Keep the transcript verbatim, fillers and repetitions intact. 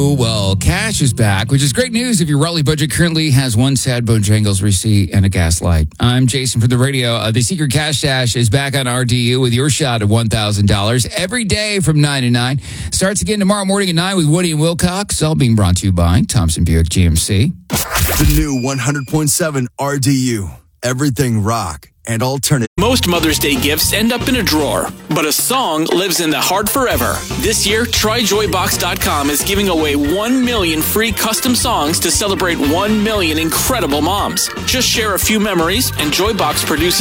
Well, cash is back, which is great news if your Raleigh budget currently has one sad Bojangles receipt and a gas light. I'm Jason for the radio. Uh, the Secret Cash Dash is back on R D U with your shot of one thousand dollars every day from nine to nine. Starts again tomorrow morning at nine with Woody and Wilcox, all being brought to you by Thompson Buick G M C. The new one hundred point seven R D U. Everything rock and alternative. Most Mother's Day gifts end up in a drawer, but a song lives in the heart forever. This year, Try Joy Box dot com is giving away one million free custom songs to celebrate one million incredible moms. Just share a few memories, and Joybox produces